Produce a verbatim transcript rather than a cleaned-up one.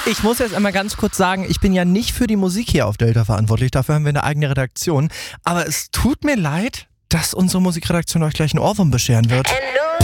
Ich muss jetzt einmal ganz kurz sagen, ich bin ja nicht für die Musik hier auf Delta verantwortlich. Dafür haben wir eine eigene Redaktion. Aber es tut mir leid, dass unsere Musikredaktion euch gleich einen Ohrwurm bescheren wird. Hello.